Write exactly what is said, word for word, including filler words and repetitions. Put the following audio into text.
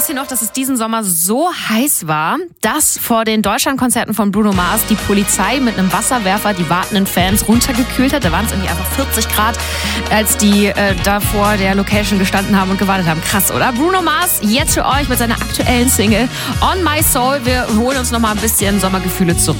Wisst ihr noch, dass es diesen Sommer so heiß war, dass vor den Deutschlandkonzerten von Bruno Mars die Polizei mit einem Wasserwerfer die wartenden Fans runtergekühlt hat? Da waren es irgendwie einfach vierzig Grad, als die äh, da vor der Location gestanden haben und gewartet haben. Krass, oder? Bruno Mars jetzt für euch mit seiner aktuellen Single On My Soul. Wir holen uns noch mal ein bisschen Sommergefühle zurück.